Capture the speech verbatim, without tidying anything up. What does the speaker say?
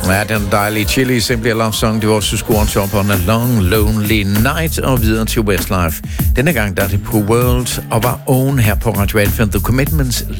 Ja, den dejlige Chili Simply a Love Song, det var Susko on Top on a Long Lonely Night, og videre til Westlife. Denne gang der er det på World og var oven her på Radio atten, The Commitments